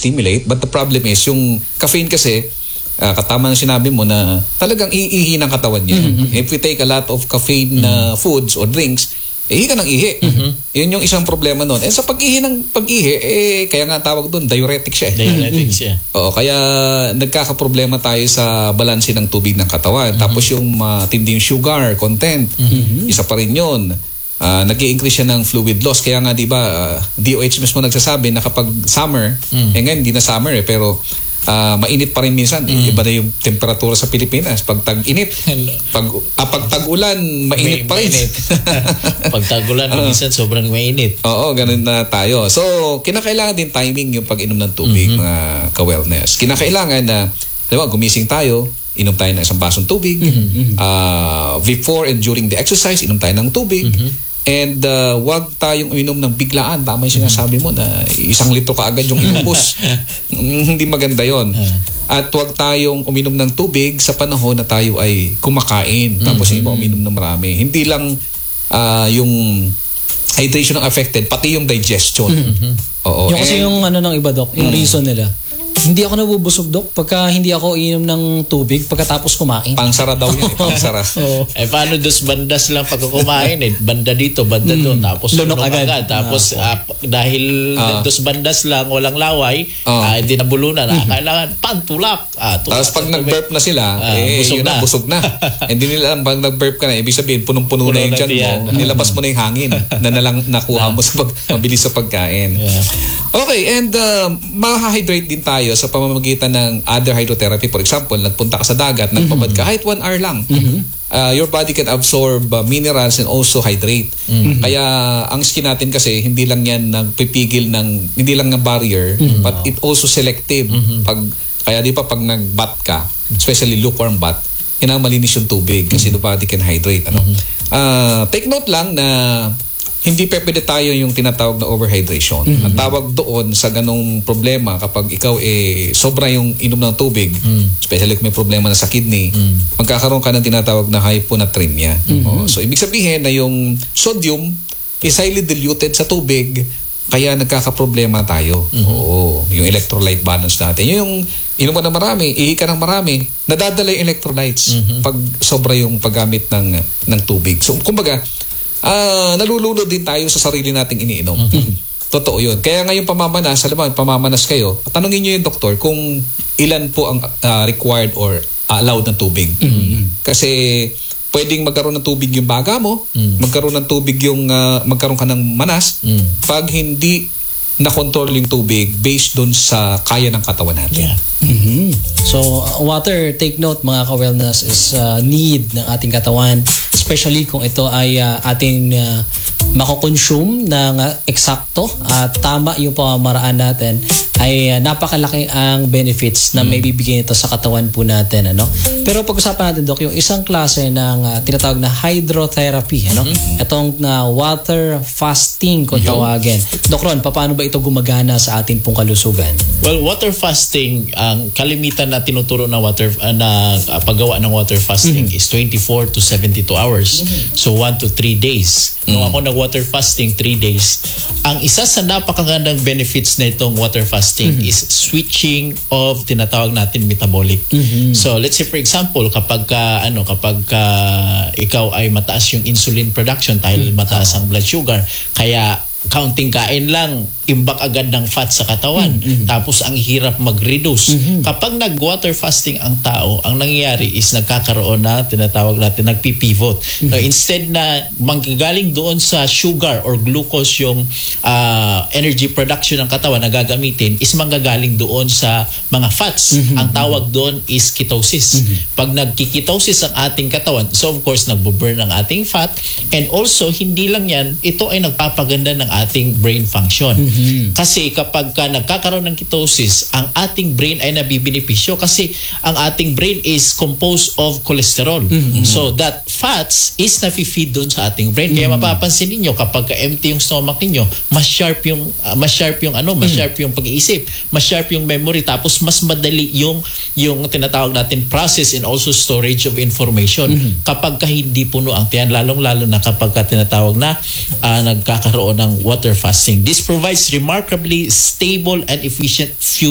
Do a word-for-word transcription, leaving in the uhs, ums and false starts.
stimulate. But the problem is, yung caffeine kasi, uh, katama ng sinabi mo na talagang iihi ng katawan niya. Mm-hmm. If we take a lot of caffeine na uh, foods or drinks, ihi ka ng ihi. Mm-hmm. Yun yung isang problema nun. Eh sa pag-ihi ng pag-ihi, eh kaya nga tawag doon, diuretic siya. Eh. Diuretic siya. Oo, kaya nagkakaproblema tayo sa balanse ng tubig ng katawan. Mm-hmm. Tapos yung matinding uh, sugar content, mm-hmm. isa pa rin yun. Uh, nag-i-increase siya ng fluid loss. Kaya nga, di ba, uh, D O H mismo nagsasabi na kapag summer, mm. eh ngayon, hindi na summer eh, pero uh, mainit pa rin minsan. Mm. Iba na yung temperatura sa Pilipinas. Pag tag-init, pag, ah, pag tag-ulan, mainit May, pa rin. Pag tag-ulan, uh, minsan sobrang mainit. Oo, ganun na tayo. So, kinakailangan din timing yung pag-inom ng tubig, mm-hmm. mga ka-wellness. Kinakailangan na, di ba, gumising tayo, inom tayo ng isang basong tubig. Mm-hmm. Uh, before and during the exercise, inom tayo ng tubig. Mm-hmm. And uh, wag tayong uminom ng biglaan. Tama yung sinasabi mo na isang litro ka agad yung inubos. Hindi maganda yon. At wag tayong uminom ng tubig sa panahon na tayo ay kumakain. Tapos hindi mo uminom ng marami. Hindi lang uh, yung hydration ang affected, pati yung digestion. Mm-hmm. Oo. Yung kasi yung ano ng iba, Doc, yung mm. reason nila. Hindi ako nabubusog, Dok, pagka hindi ako inom ng tubig pagkatapos kumain. Pangsara daw yun, eh, pangsara. Oh. Eh, paano dos bandas lang pagka kumain eh? Banda dito, banda mm. doon. Tapos lunok agad. agad. Tapos ah. uh, dahil ah. dos bandas lang, walang laway, ah. uh, hindi na bulunan. Mm. Ah, kailangan pantulak. Ah, tapos pag nag-burp na sila, ah, eh, busog na. busog na. Hindi nila alam, pag nag-burp ka na, ibig sabihin, punong-puno na yung tiyan mo. Nilabas mo na yung hangin na nalang nakuha mo sa pag, mabilis sa pagkain. Yeah. Okay, and uh, ma-hydrate din tayo sa pamamagitan ng other hydrotherapy. For example, nagpunta ka sa dagat, mm-hmm. nagpabad ka, kahit one hour lang. Mm-hmm. Uh, your body can absorb uh, minerals and also hydrate. Mm-hmm. Kaya ang skin natin kasi, hindi lang yan nagpipigil ng, hindi lang ng barrier, mm-hmm. but it also selective. Mm-hmm. Pag, kaya di pa pag nag-bath ka, especially lukewarm bath, kailangan malinis yung tubig kasi mm-hmm. the body can hydrate. Ano? Mm-hmm. Uh, take note lang na hindi pe pwede tayo yung tinatawag na overhydration. Mm-hmm. Ang tawag doon sa ganong problema kapag ikaw eh sobra yung inom ng tubig, mm-hmm. especially kung may problema na sa kidney, mm-hmm. magkakaroon ka ng tinatawag na hyponatremia. Mm-hmm. Oh, so ibig sabihin na yung sodium is highly diluted sa tubig, kaya nagkakaproblema tayo. Mm-hmm. Oo, yung electrolyte balance natin. Yung inom ka ng marami, ihi ka ng marami, nadadala yung electrolytes mm-hmm. pag sobra yung paggamit ng ng tubig. So kumbaga, Ah, uh, nalulunod din tayo sa sarili nating iniinom. Mm-hmm. Totoo 'yun. Kaya ngayon pamamanas, alam mo, pamamanas kayo. Tanungin niyo yung doktor kung ilan po ang uh, required or uh, allowed ng tubig. Mm-hmm. Kasi pwedeng magkaroon ng tubig yung baga mo, mm-hmm. magkaroon ng tubig yung uh, magkaroon ka ng manas mm-hmm. pag hindi na-control yung tubig based dun sa kaya ng katawan natin. Yeah. Mm-hmm. So, uh, water, take note mga ka-wellness, is uh, need ng ating katawan, especially kung ito ay uh, ating uh, mako-consume ng uh, eksakto at uh, tama yung pamamaraan natin, ay uh, napakalaki ang benefits na may bibigyan ito sa katawan po natin. Ano? Pero pag-usapan natin, Doc, yung isang klase ng uh, tinatawag na hydrotherapy. Ano? Mm-hmm. Itong na uh, water fasting kung tawagin. Doc Ron, paano ba ito gumagana sa ating pong kalusugan? Well, water fasting, ang kalimitan na tinuturo na water uh, na uh, paggawa ng water fasting mm-hmm. is twenty-four to seventy-two hours. Mm-hmm. So one to three days. Mm-hmm. Nung ako nag-water fasting three days, ang isa sa napakagandang benefits na itong water fasting mm-hmm. is switching of tinatawag natin metabolic. Mm-hmm. So let's say for example, kapag ka, ano kapag ka, ikaw ay mataas yung insulin production dahil mm-hmm. mataas ang blood sugar, kaya counting kain lang, imbak agad ng fat sa katawan. Mm-hmm. Tapos ang hirap mag-reduce. Mm-hmm. Kapag nag-water fasting ang tao, ang nangyayari is nagkakaroon na, tinatawag natin, nagpipivot. Mm-hmm. So instead na manggagaling doon sa sugar or glucose yung uh, energy production ng katawan na gagamitin, is manggagaling doon sa mga fats. Mm-hmm. Ang tawag doon is ketosis. Mm-hmm. Pag nagkiketosis ang ating katawan, so of course, nagbo-burn ang ating fat, and also, hindi lang yan, ito ay nagpapaganda ng ating brain function. Mm-hmm. Kasi kapag ka nagkakaroon ng ketosis, ang ating brain ay nabibenepisyo kasi ang ating brain is composed of cholesterol. Mm-hmm. So that fats is nafi-feed doon sa ating brain. Kaya mm-hmm. mapapansin niyo kapag ka empty yung stomach niyo, mas sharp yung uh, mas sharp yung ano, mas mm-hmm. sharp yung pag-iisip, mas sharp yung memory, tapos mas madali yung yung tinatawag natin process and also storage of information. Mm-hmm. Kapag ka hindi puno ang tiyan, lalong-lalo na kapag ka tinatawag na uh, nagkakaroon ng water fasting. This provides remarkably stable and efficient fuel